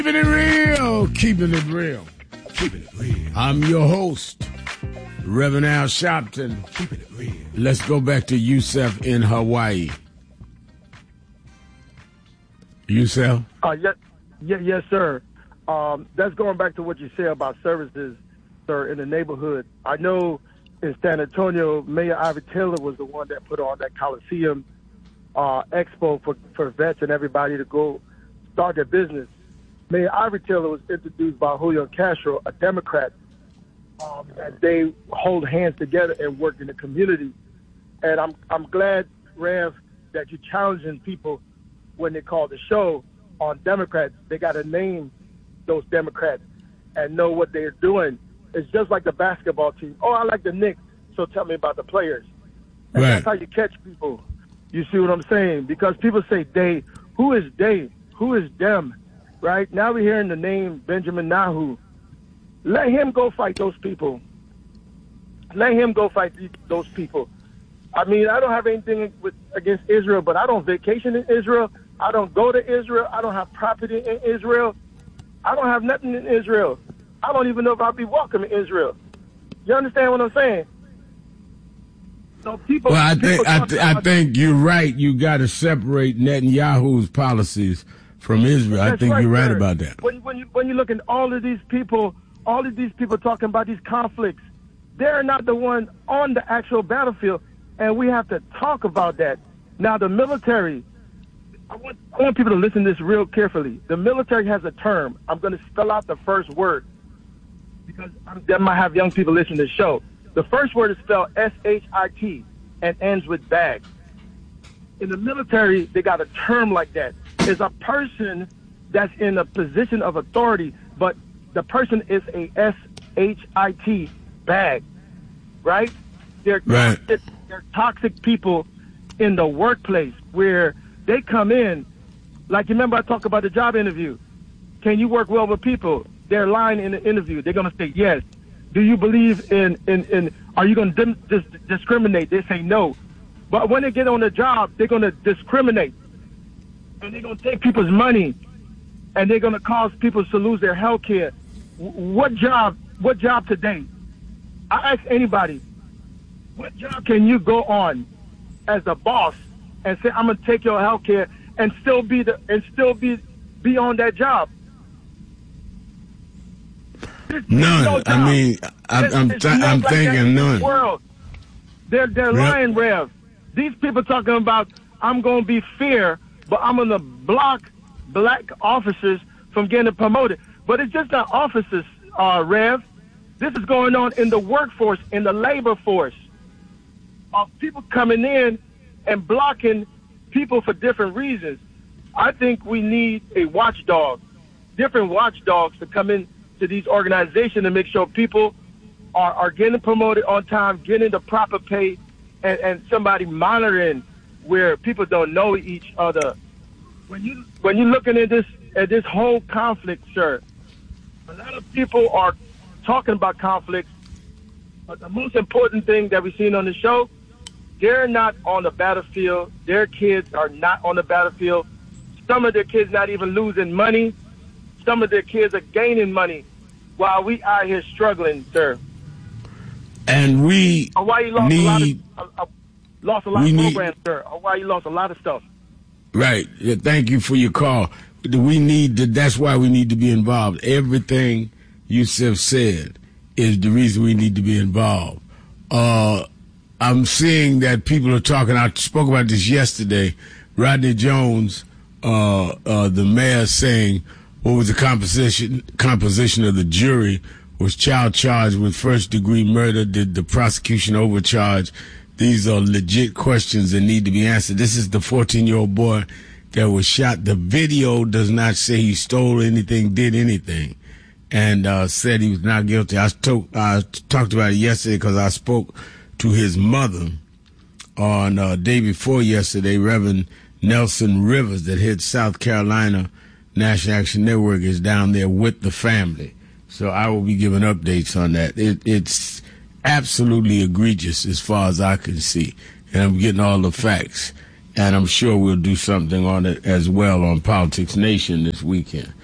Keeping it real, keeping it real. Keeping it real. I'm your host, Reverend Al Sharpton. Keeping it real. Let's go back to Yusef in Hawaii. Yusef? Yes, sir. That's going back to what you said about services, sir, in the neighborhood. I know in San Antonio, Mayor Ivy Taylor was the one that put on that Coliseum expo for vets and everybody to go start their business. Mayor Ivy Taylor was introduced by Julio Castro, a Democrat, and they hold hands together and work in the community. And I'm glad, Rev, that you're challenging people when they call the show on Democrats. They got to name those Democrats and know what they're doing. It's just like the basketball team. Oh, I like the Knicks, so tell me about the players. And That's how you catch people. You see what I'm saying? Because people say they. Who is they? Who is them? Right? Now we're hearing the name Benjamin Nahu. Let him go fight those people. Let him go fight those people. I mean, I don't have anything against Israel, but I don't vacation in Israel. I don't go to Israel. I don't have property in Israel. I don't have nothing in Israel. I don't even know if I'll be welcome in Israel. You understand what I'm saying? So people. Well, I think you're right. You got to separate Netanyahu's policies from Israel. I think you're right about that. When you look at all of these people talking about these conflicts, they're not the one on the actual battlefield, and we have to talk about that. Now, the military. I want people to listen to this real carefully. The military has a term. I'm going to spell out the first word because I might have young people listen to the show. The first word is spelled S-H-I-T and ends with bag. In the military, they got a term like that. It's a person that's in a position of authority, but the person is a S-H-I-T bag, right? They're toxic people in the workplace where they come in, like you remember I talked about the job interview. Can you work well with people? They're lying in the interview. They're going to say yes. Do you believe in are you going to discriminate? They say no. But when they get on the job, they're going to discriminate. And they're going to take people's money. And they're going to cause people to lose their health care. What job today? I ask anybody, what job can you go on as a boss and say, I'm going to take your health care and still be on that job? None. I mean, I'm thinking none. World. They're lying, Rev. These people talking about I'm going to be fair, but I'm going to block black officers from getting promoted. But it's just not officers, Rev. This is going on in the workforce, in the labor force, of people coming in and blocking people for different reasons. I think we need a watchdog, different watchdogs to come in to these organizations and make sure people are getting promoted on time, getting the proper pay, and somebody monitoring where people don't know each other. When you're looking at this whole conflict, sir, a lot of people are talking about conflicts, but the most important thing that we've seen on the show, they're not on the battlefield. Their kids are not on the battlefield. Some of their kids not even losing money. Some of their kids are gaining money while we out here struggling, sir. And we Hawaii lost a lot of programs, sir. Hawaii lost a lot of stuff. Right. Yeah, thank you for your call. That's why we need to be involved. Everything Yusef said is the reason we need to be involved. I'm seeing that people are talking. I spoke about this yesterday. Rodney Jones, the mayor, saying what was the composition of the jury? Was child charged with first-degree murder? Did the prosecution overcharge? These are legit questions that need to be answered. This is the 14-year-old boy that was shot. The video does not say he stole anything, did anything, and said he was not guilty. I talked about it yesterday because I spoke to his mother on day before yesterday. Reverend Nelson Rivers, that heads South Carolina National Action Network, is down there with the family. So I will be giving updates on that. It's absolutely egregious as far as I can see. And I'm getting all the facts. And I'm sure we'll do something on it as well on Politics Nation this weekend.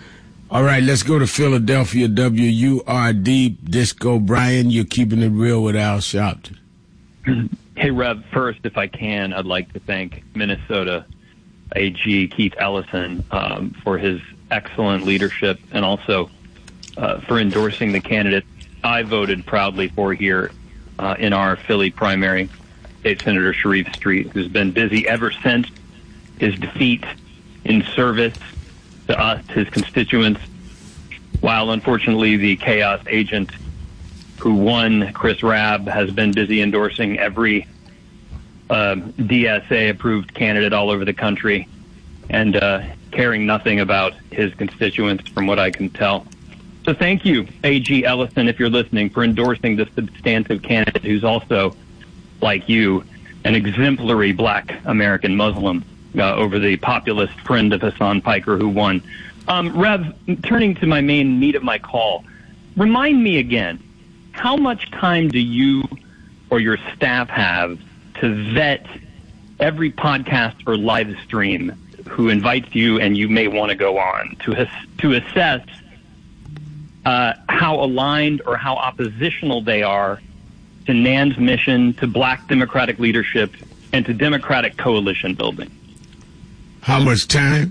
All right, let's go to Philadelphia, WURD, Disco Brian. You're keeping it real with Al Sharpton. Hey, Rev, first, if I can, I'd like to thank Minnesota AG Keith Ellison for his excellent leadership and also for endorsing the candidate I voted proudly for here in our Philly primary, State Senator Sharif Street, who's been busy ever since his defeat in service to us, his constituents, while unfortunately the chaos agent who won, Chris Rabb, has been busy endorsing every DSA-approved candidate all over the country and caring nothing about his constituents, from what I can tell. So thank you, A.G. Ellison, if you're listening, for endorsing this substantive candidate who's also, like you, an exemplary black American Muslim over the populist friend of Hassan Piker who won. Rev, turning to my main meat of my call, remind me again, how much time do you or your staff have to vet every podcast or live stream who invites you and you may want to go on to assess how aligned or how oppositional they are to NAN's mission, to black democratic leadership, and to democratic coalition building? How much time?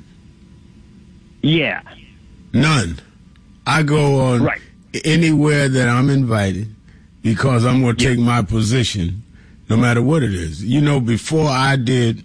Yeah. None. I go on anywhere that I'm invited because I'm going to take my position no matter what it is. You know, before I did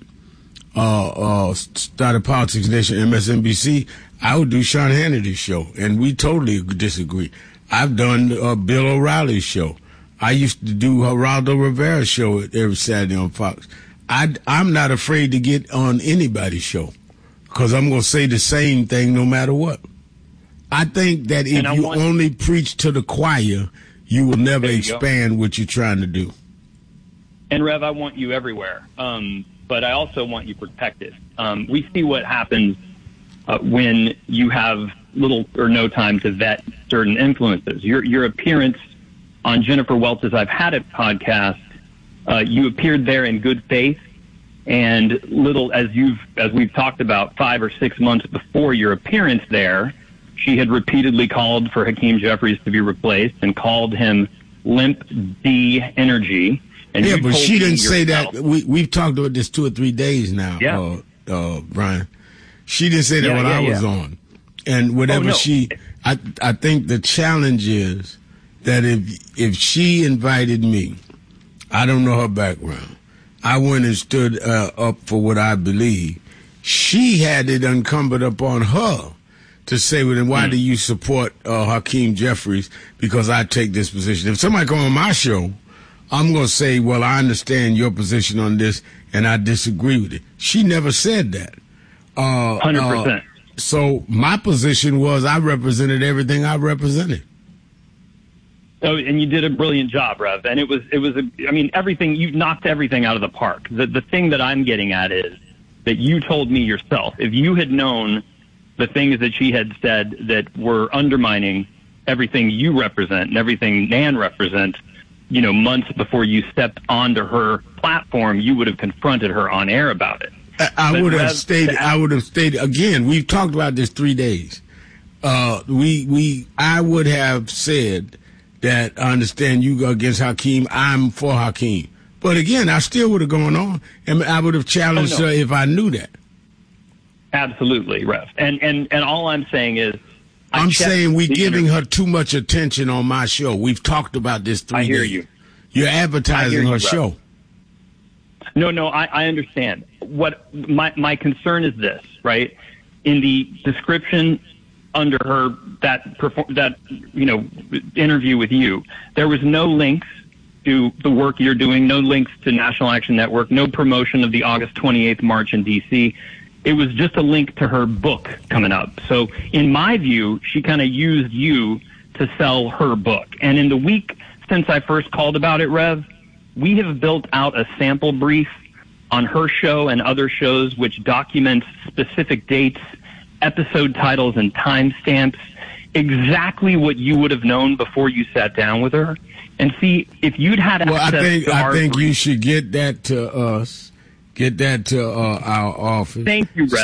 started Politics Nation, MSNBC, I would do Sean Hannity's show, and we totally disagree. I've done Bill O'Reilly's show. I used to do Geraldo Rivera's show every Saturday on Fox. I'm not afraid to get on anybody's show because I'm going to say the same thing no matter what. I think that if you only preach to the choir, you will never expand what you're trying to do. And, Rev, I want you everywhere, but I also want you protected. We see what happens when you have little or no time to vet certain influences. Your appearance on Jennifer Welch's I've Had It podcast, you appeared there in good faith, and as we've talked about 5 or 6 months before your appearance there, she had repeatedly called for Hakeem Jeffries to be replaced and called him Limp D Energy. And yeah, but she didn't say that. We've talked about this 2 or 3 days now, Brian. She didn't say that when I was on. And whatever I think the challenge is that if she invited me, I don't know her background, I went and stood up for what I believe. She had it encumbered upon her to say, well, then why do you support Hakeem Jeffries? Because I take this position. If somebody come on my show, I'm going to say, well, I understand your position on this, and I disagree with it. She never said that. 100%. So my position was I represented everything I represented. Oh, and you did a brilliant job, Rev. And it was everything, you knocked everything out of the park. The thing that I'm getting at is that you told me yourself, if you had known the things that she had said that were undermining everything you represent and everything Nan represents, months before you stepped onto her platform, you would have confronted her on air about it. I would have stated again. We've talked about this 3 days. I would have said that I understand you go against Hakeem. I'm for Hakeem. But again, I still would have gone on, and I would have challenged her if I knew that. Absolutely, Rev. And all I'm saying is, I'm saying we're giving her too much attention on my show. We've talked about this 3 days. I hear you. You're advertising her show. No, I understand. What my concern is this, right? In the description under her that interview with you, there was no links to the work you're doing, no links to National Action Network, no promotion of the August 28th march in D.C. It was just a link to her book coming up. So in my view, she kind of used you to sell her book. And in the week since I first called about it, Rev, we have built out a sample brief on her show and other shows which documents specific dates, episode titles, and timestamps, exactly what you would have known before you sat down with her. And see, if you'd had access to our think brief, you should get that to us, get that to our office. Thank you, Rev. So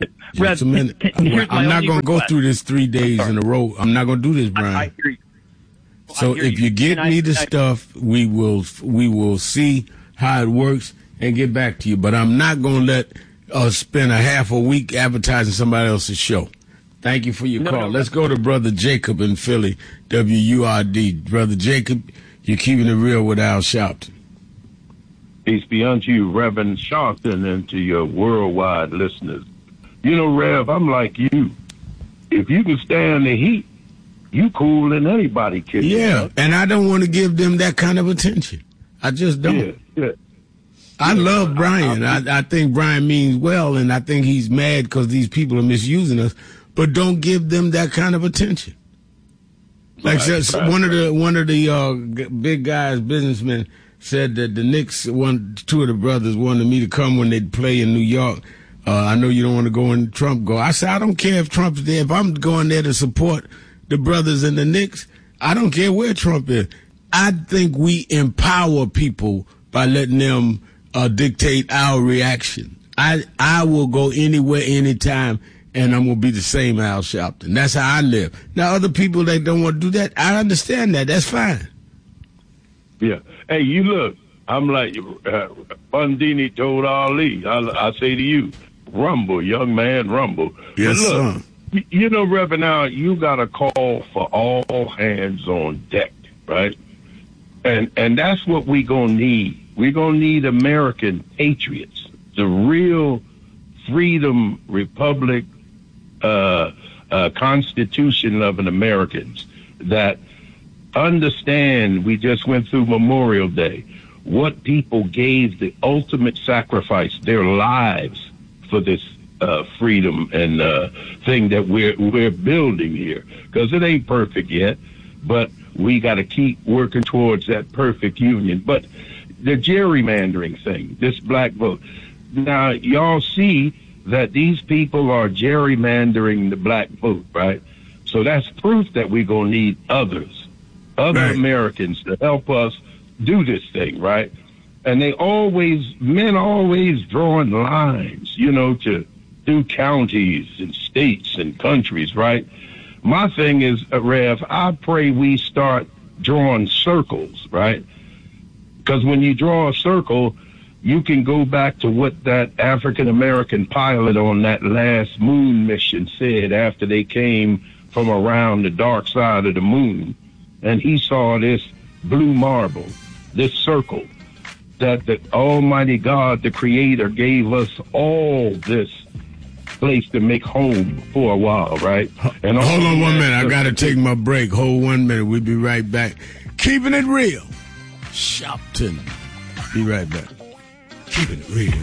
Just a minute. I'm not going to go through this 3 days in a row. I'm not going to do this, Brian. I hear you. So if you get me the stuff, we will see how it works and get back to you. But I'm not going to let us spend a half a week advertising somebody else's show. Thank you for your call. Let's go to Brother Jacob in Philly, WURD. Brother Jacob, you're keeping it real with Al Sharpton. Peace be unto you, Reverend Sharpton, and to your worldwide listeners. You know, Rev, I'm like you. If you can stand the heat, you cool than anybody can. Yeah, and I don't want to give them that kind of attention. I just don't. Yeah. I love Brian. I think Brian means well, and I think he's mad because these people are misusing us. But don't give them that kind of attention. Like one of the big guys, businessmen, said that the Knicks, two of the brothers wanted me to come when they'd play in New York. I know you don't want to go when Trump go. I said, I don't care if Trump's there. If I'm going there to support the brothers in the Knicks, I don't care where Trump is. I think we empower people by letting them dictate our reaction. I will go anywhere, anytime, and I'm going to be the same Al Sharpton. That's how I live. Now, other people that don't want to do that, I understand that. That's fine. Yeah. Hey, you look, I'm like Bundini told Ali. I say to you, rumble, young man, rumble. Yes, but look, sir. You know, Reverend, now you got a call for all hands on deck, right? And that's what we going to need. We're going to need American patriots, the real freedom republic, constitution of an Americans that understand. We just went through Memorial Day. What people gave the ultimate sacrifice, their lives, for this freedom and thing that we're building here. Because it ain't perfect yet, but we got to keep working towards that perfect union. But the gerrymandering thing, this black vote. Now, y'all see that these people are gerrymandering the black vote, right? So that's proof that we're going to need other right, Americans to help us do this thing, right? And men always drawing lines, to do counties and states and countries, right? My thing is, Rev, I pray we start drawing circles, right? Because when you draw a circle, you can go back to what that African-American pilot on that last moon mission said after they came from around the dark side of the moon. And he saw this blue marble, this circle, that the Almighty God, the Creator, gave us all this place to make home for a while, right? And hold on 1 minute. I got to take my break. Hold 1 minute. We'll be right back. Keeping it real. Sharpton. Be right back. Keeping it real.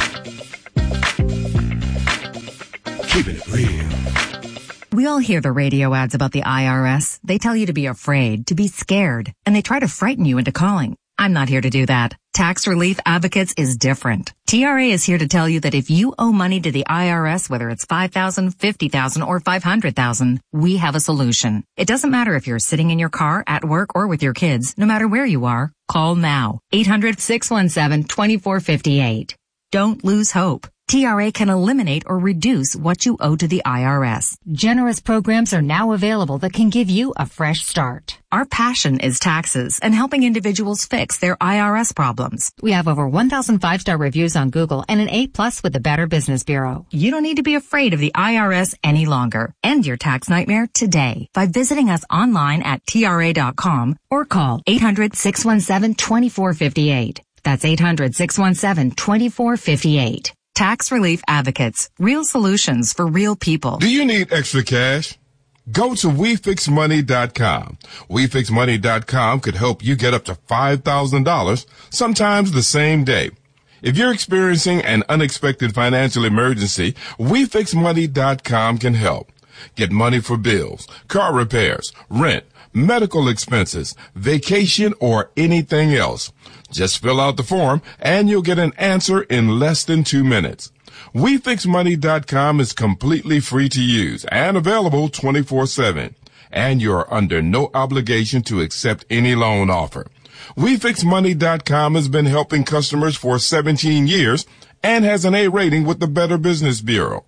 Keeping it real. We all hear the radio ads about the IRS. They tell you to be afraid, to be scared, and they try to frighten you into calling. I'm not here to do that. Tax Relief Advocates is different. TRA is here to tell you that if you owe money to the IRS, whether it's $5,000, $50,000, or $500,000, we have a solution. It doesn't matter if you're sitting in your car, at work, or with your kids. No matter where you are, call now. 800-617-2458. Don't lose hope. TRA can eliminate or reduce what you owe to the IRS. Generous programs are now available that can give you a fresh start. Our passion is taxes and helping individuals fix their IRS problems. We have over 1,000 5-star reviews on Google and an A+ with the Better Business Bureau. You don't need to be afraid of the IRS any longer. End your tax nightmare today by visiting us online at TRA.com or call 800-617-2458. That's 800-617-2458. Tax Relief Advocates. Real solutions for real people. Do you need extra cash? Go to WeFixMoney.com. WeFixMoney.com could help you get up to $5,000, sometimes the same day. If you're experiencing an unexpected financial emergency, WeFixMoney.com can help. Get money for bills, car repairs, rent, medical expenses, vacation, or anything else. Just fill out the form and you'll get an answer in less than 2 minutes. WeFixMoney.com is completely free to use and available 24/7. And you're under no obligation to accept any loan offer. WeFixMoney.com has been helping customers for 17 years and has an A rating with the Better Business Bureau.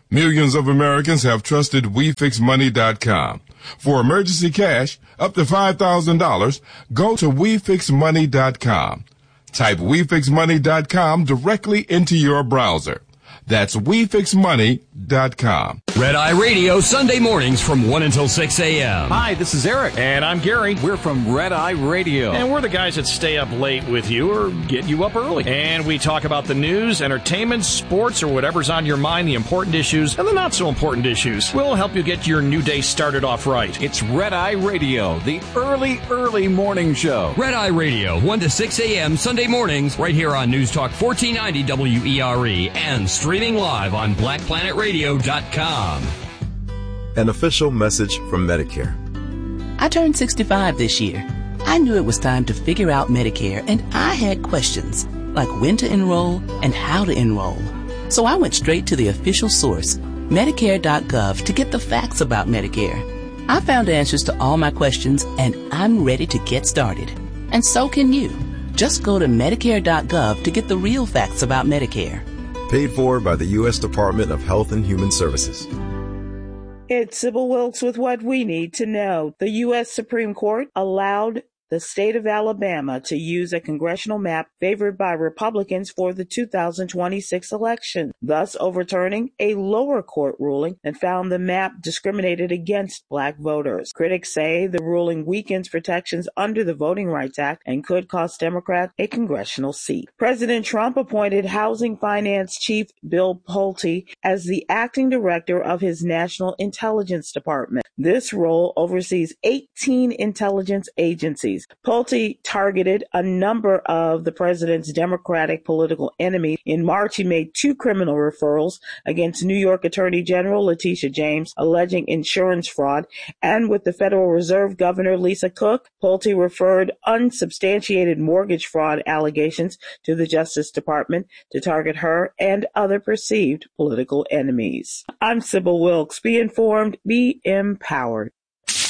Millions of Americans have trusted WeFixMoney.com. For emergency cash up to $5,000, go to WeFixMoney.com. Type WeFixMoney.com directly into your browser. That's WeFixMoney.com. Red Eye Radio, Sunday mornings from 1 until 6 a.m. Hi, this is Eric. And I'm Gary. We're from Red Eye Radio. And we're the guys that stay up late with you or get you up early. And we talk about the news, entertainment, sports, or whatever's on your mind, the important issues and the not so important issues. We'll help you get your new day started off right. It's Red Eye Radio, the early morning show. Red Eye Radio, 1 to 6 a.m. Sunday mornings, right here on News Talk 1490 WERE and streaming live on BlackPlanetRadio.com. An official message from Medicare. I turned 65 this year. I knew it was time to figure out Medicare, and I had questions, like when to enroll and how to enroll. So I went straight to the official source, Medicare.gov, to get the facts about Medicare. I found answers to all my questions, and I'm ready to get started. And so can you. Just go to Medicare.gov to get the real facts about Medicare. Paid for by the U.S. Department of Health and Human Services. It's Sybil Wilkes with what we need to know. The U.S. Supreme Court allowed the state of Alabama to use a congressional map favored by Republicans for the 2026 election, thus overturning a lower court ruling that found the map discriminated against black voters. Critics say the ruling weakens protections under the Voting Rights Act and could cost Democrats a congressional seat. President Trump appointed Housing Finance Chief Bill Pulte as the acting director of his National Intelligence Department. This role oversees 18 intelligence agencies. Pulte targeted a number of the president's Democratic political enemies. In March, he made 2 criminal referrals against New York Attorney General Letitia James, alleging insurance fraud. And with the Federal Reserve Governor Lisa Cook, Pulte referred unsubstantiated mortgage fraud allegations to the Justice Department to target her and other perceived political enemies. I'm Sybil Wilkes. Be informed, be empowered.